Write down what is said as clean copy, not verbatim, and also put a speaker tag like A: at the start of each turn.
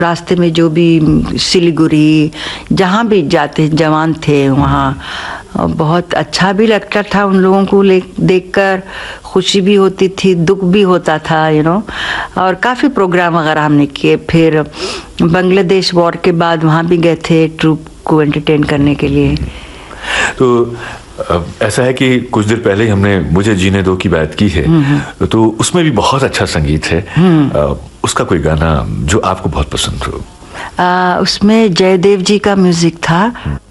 A: रास्ते में जो भी सिलीगुड़ी जहाँ भी जाते जवान थे वहाँ बहुत अच्छा भी लगता था उन लोगों को देखकर, खुशी भी होती थी, दुख भी होता था और काफ़ी प्रोग्राम वगैरह हमने किए। फिर बांग्लादेश वॉर के बाद वहाँ भी गए थे ट्रूप को एंटरटेन करने के लिए।
B: तो ऐसा है कि कुछ देर पहले ही हमने मुझे जीने दो की बात की है, तो उसमें भी बहुत अच्छा संगीत है। उसका कोई गाना जो आपको बहुत पसंद हो?
A: उसमें जयदेव जी का म्यूजिक था।